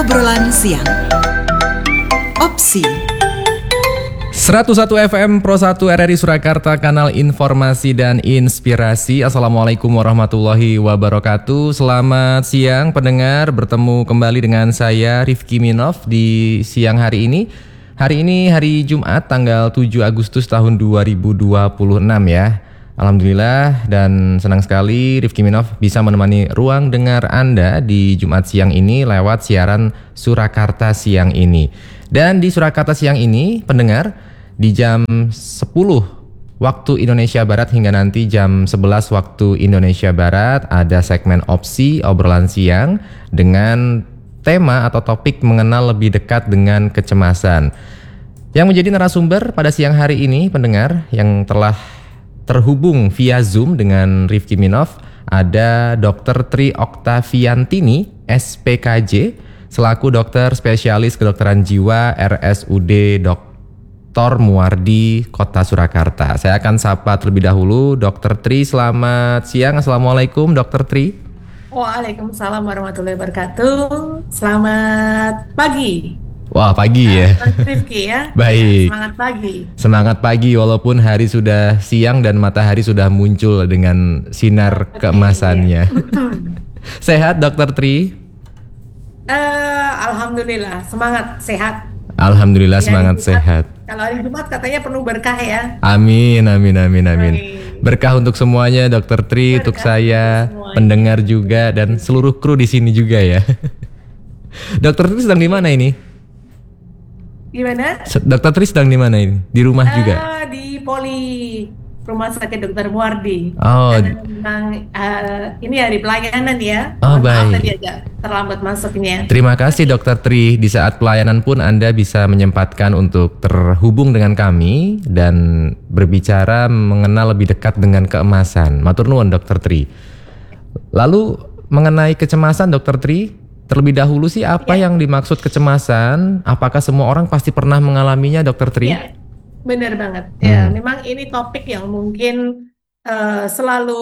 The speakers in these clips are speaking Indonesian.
Obrolan siang. Opsi 101 FM Pro 1 RRI Surakarta, kanal informasi dan inspirasi. Assalamualaikum warahmatullahi wabarakatuh. Selamat siang pendengar, bertemu kembali dengan saya Rifki Minov di siang hari ini. Hari ini hari Jumat tanggal 7 Agustus tahun 2026 ya. Alhamdulillah dan senang sekali Rifki Minov bisa menemani ruang dengar Anda di Jumat siang ini lewat siaran Surakarta siang ini. Dan di Surakarta siang ini pendengar, di jam 10 waktu Indonesia Barat hingga nanti jam 11 waktu Indonesia Barat ada segmen opsi obrolan siang dengan tema atau topik mengenal lebih dekat dengan kecemasan. Yang menjadi narasumber pada siang hari ini pendengar yang telah terhubung via Zoom dengan Rifki Minov ada Dr. Tri Oktaviantini, SPKJ, selaku dokter spesialis kedokteran jiwa RSUD Dr. Muwardi, Kota Surakarta. Saya akan sapa terlebih dahulu Dr. Tri. Selamat siang. Assalamualaikum Dr. Tri. Waalaikumsalam warahmatullahi wabarakatuh. Selamat pagi. Wah, pagi ya. Rifki ya. Baik. Semangat pagi. Semangat pagi walaupun hari sudah siang dan matahari sudah muncul dengan sinar keemasannya. Sehat Dr. Tri? Alhamdulillah, semangat sehat. Alhamdulillah semangat sehat. Kalau hari Jumat katanya penuh berkah ya. Amin. Berkah untuk semuanya Dr. Tri, untuk saya, pendengar juga dan seluruh kru di sini juga ya. Dr. Tri sedang di mana ini? Gimana? Dr. Tri sedang di mana ini? Di rumah juga? Di Poli Rumah Sakit Dr. Muwardi. Oh. Memang ini hari pelayanan ya. Oh, maaf baik. tadi agak terlambat masuknya. Terima kasih Dr. Tri. Di saat pelayanan pun Anda bisa menyempatkan untuk terhubung dengan kami dan berbicara mengenal lebih dekat dengan keemasan. Matur nuwun Dr. Tri. Lalu mengenai kecemasan Dr. Tri, terlebih dahulu sih apa yang dimaksud kecemasan? Apakah semua orang pasti pernah mengalaminya Dr. Tri? Ya, benar banget. Ya, memang ini topik yang mungkin selalu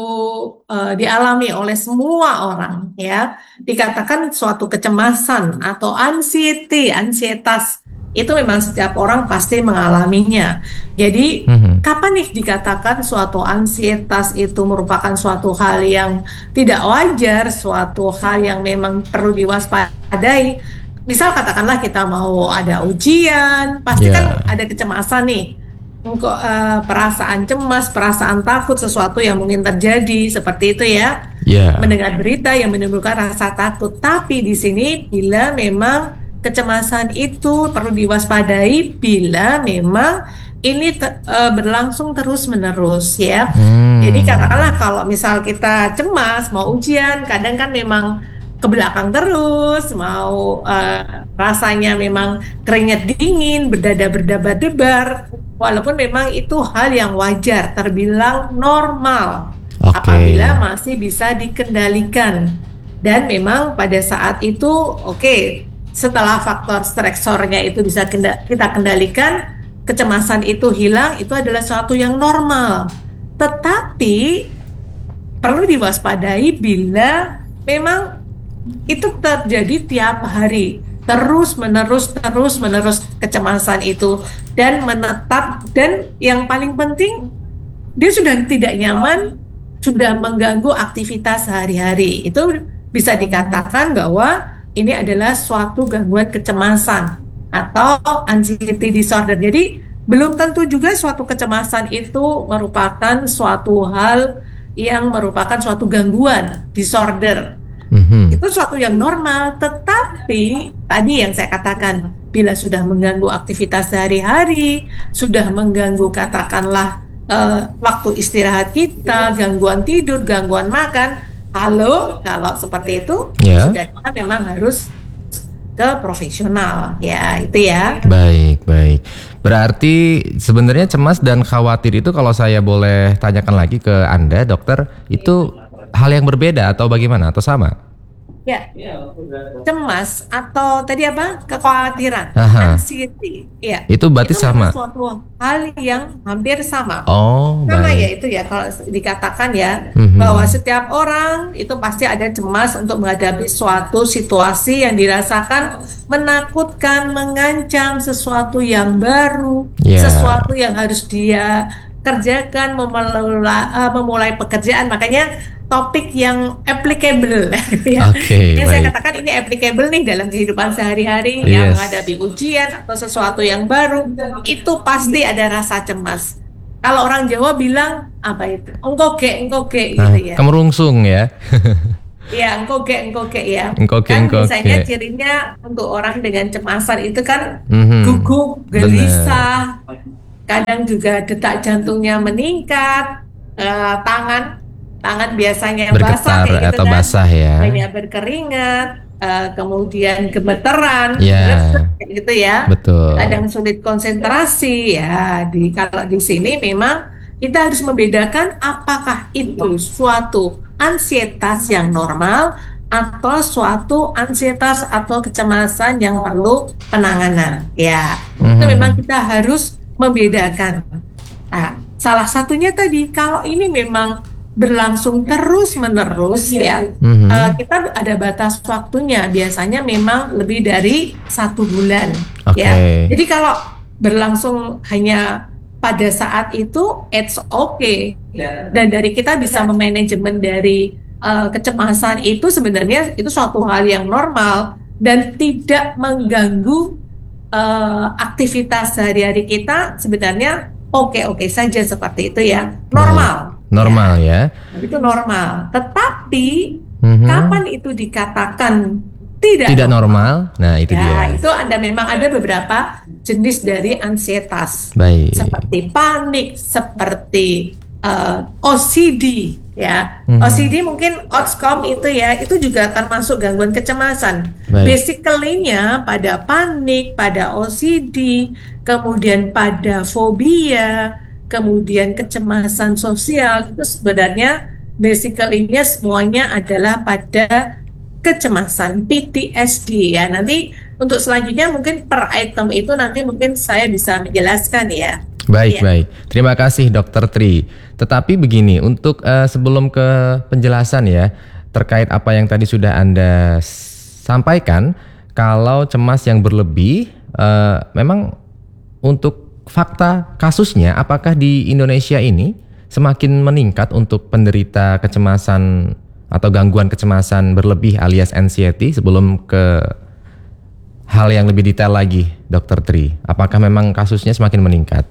dialami oleh semua orang ya. Dikatakan suatu kecemasan atau ansietas itu memang setiap orang pasti mengalaminya. Jadi kapan nih dikatakan suatu ansietas itu merupakan suatu hal yang tidak wajar, suatu hal yang memang perlu diwaspadai. Misal katakanlah kita mau ada ujian, pasti kan ada kecemasan nih. Perasaan cemas, perasaan takut sesuatu yang mungkin terjadi seperti itu ya. Mendengar berita yang menimbulkan rasa takut. Tapi di sini bila memang kecemasan itu perlu diwaspadai bila memang ini berlangsung terus-menerus ya. Jadi katakanlah kalau misal kita cemas mau ujian, kadang kan memang ke belakang terus, mau rasanya memang keringat dingin, berdada berdebar-debar, walaupun memang itu hal yang wajar, terbilang normal apabila masih bisa dikendalikan. Dan memang pada saat itu setelah faktor stresornya itu bisa kita kendalikan, kecemasan itu hilang, itu adalah sesuatu yang normal. Tetapi perlu diwaspadai bila memang itu terjadi tiap hari, terus menerus kecemasan itu dan menetap, dan yang paling penting dia sudah tidak nyaman, sudah mengganggu aktivitas sehari-hari. Itu bisa dikatakan bahwa ini adalah suatu gangguan kecemasan atau anxiety disorder. Jadi belum tentu juga suatu kecemasan itu merupakan suatu hal yang merupakan suatu gangguan disorder. Itu suatu yang normal. Tetapi tadi yang saya katakan, bila sudah mengganggu aktivitas sehari-hari, sudah mengganggu katakanlah waktu istirahat kita, gangguan tidur, gangguan makan, kalau seperti itu sudah kita memang harus ke profesional ya, itu ya. Baik. Berarti sebenarnya cemas dan khawatir itu kalau saya boleh tanyakan lagi ke Anda dokter, itu hal yang berbeda atau bagaimana atau sama? Ya, cemas atau tadi apa? Kekhawatiran, Aha, anxiety. Ya, itu berarti itu memang sama. suatu hal yang hampir sama. Oh, Sama ya baik. itu ya kalau dikatakan ya bahwa Mhm. setiap orang itu pasti ada cemas untuk menghadapi suatu situasi yang dirasakan menakutkan, mengancam, sesuatu yang baru, Ya, sesuatu yang harus dia kerjakan, memulai pekerjaan. Makanya topik yang applicable ya. oke, Yang saya baik. katakan ini applicable nih dalam kehidupan sehari-hari yang Yes. menghadapi ujian atau sesuatu yang baru, itu pasti ada rasa cemas. Kalau orang Jawa bilang apa itu? Engkoge gitu Nah, ya. kemerungsung ya. Ya, engkoge ya. Engkoke, Kan engkoke. biasanya cirinya untuk orang dengan cemasan itu kan Mhm. gugup, Bener. gelisah, kadang juga detak jantungnya meningkat, tangan tangan biasanya basah Bergetar kayak gitu atau kan, basah ya. banyak berkeringat, kemudian gemeteran, gresek Ya, kayak gitu ya. betul. Kadang sulit konsentrasi ya. Kalau di sini memang kita harus membedakan apakah itu suatu ansietas yang normal atau suatu ansietas atau kecemasan yang perlu penanganan. Ya, itu memang Mhm. kita harus membedakan. Nah, salah satunya tadi kalau ini memang berlangsung terus-menerus ya, Mhm. kita ada batas waktunya. Biasanya memang lebih dari 1 bulan ya. Oke. Jadi kalau berlangsung hanya pada saat itu, it's okay. Dan dari kita bisa memanajemen dari kecemasan itu sebenarnya itu suatu hal yang normal dan tidak mengganggu aktivitas sehari-hari kita sebenarnya oke-oke saja seperti itu ya. Baik. Normal. Normal Ya, ya. itu normal. Tetapi Mhm. kapan itu dikatakan tidak Tidak normal? normal. Nah, itu Ya, dia. itu memang ada beberapa jenis dari ansietas, Baik. seperti panik, seperti OCD, ya. Mhm. OCD mungkin Oxcom itu ya, itu juga termasuk gangguan kecemasan. Baik. Basically-nya pada panik, pada OCD, kemudian pada fobia, kemudian kecemasan sosial, itu sebenarnya basically-nya semuanya adalah pada kecemasan PTSD ya. Nanti untuk selanjutnya mungkin per item itu nanti mungkin saya bisa menjelaskan ya. Baik, Ya. baik. Terima kasih Dokter Tri. Tetapi begini, untuk sebelum ke penjelasan ya, terkait apa yang tadi sudah Anda sampaikan, kalau cemas yang berlebih, memang untuk fakta kasusnya, apakah di Indonesia ini semakin meningkat untuk penderita kecemasan atau gangguan kecemasan berlebih alias anxiety? Sebelum ke hal yang lebih detail lagi, Dokter Tri, apakah memang kasusnya semakin meningkat?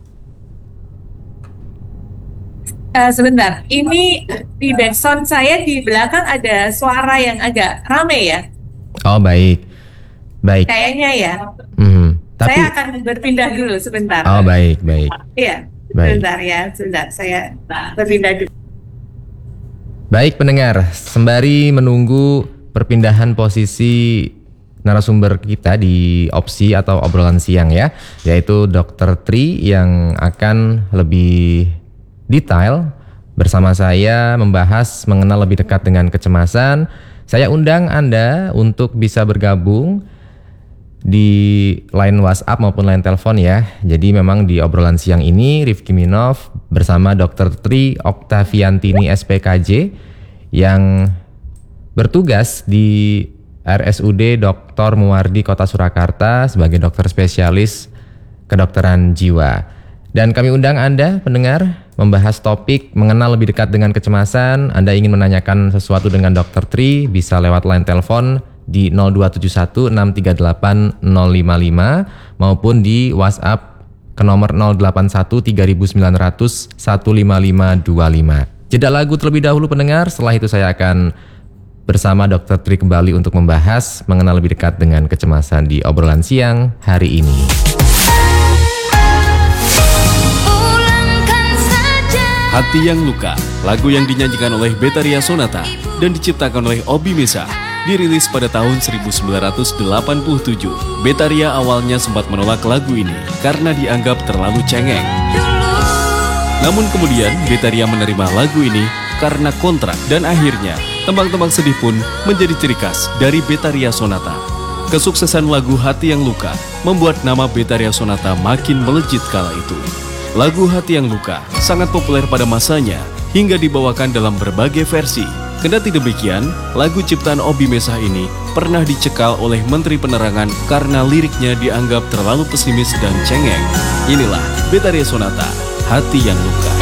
Sebentar, ini di background saya di belakang ada suara yang agak rame ya. Oh, baik, baik. Kayaknya ya. Mhm. Tapi, Saya akan berpindah dulu sebentar. oh, baik, baik, Iya, baik. sebentar ya, sebentar saya berpindah dulu. Baik pendengar, sembari menunggu perpindahan posisi narasumber kita di opsi atau obrolan siang ya, yaitu Dokter Tri yang akan lebih detail bersama saya membahas mengenal lebih dekat dengan kecemasan. Saya undang Anda untuk bisa bergabung di line WhatsApp maupun line telepon ya. Jadi memang di obrolan siang ini Rifki Minov bersama Dr. Tri Oktaviantini SPKJ yang bertugas di RSUD Dr. Muwardi Kota Surakarta sebagai dokter spesialis kedokteran jiwa. Dan kami undang Anda pendengar membahas topik mengenal lebih dekat dengan kecemasan. Anda ingin menanyakan sesuatu dengan Dr. Tri bisa lewat line telepon di 0271 638 055 maupun di WhatsApp ke nomor 081 3900 15525. Jeda lagu terlebih dahulu pendengar, setelah itu saya akan bersama Dr. Tri kembali untuk membahas mengenal lebih dekat dengan kecemasan di obrolan siang hari ini. Hati yang Luka, lagu yang dinyanyikan oleh Betharia Sonata dan diciptakan oleh Obi Mesa, dirilis pada tahun 1987. Betharia awalnya sempat menolak lagu ini karena dianggap terlalu cengeng. Namun kemudian Betharia menerima lagu ini karena kontrak. Dan akhirnya, tembang-tembang sedih pun menjadi ciri khas dari Betharia Sonata. Kesuksesan lagu Hati Yang Luka membuat nama Betharia Sonata makin melejit kala itu. Lagu Hati Yang Luka sangat populer pada masanya hingga dibawakan dalam berbagai versi. Kendati demikian, lagu ciptaan Obi Mesah ini pernah dicekal oleh Menteri Penerangan karena liriknya dianggap terlalu pesimis dan cengeng. Inilah Betharia Sonata, Hati Yang Luka.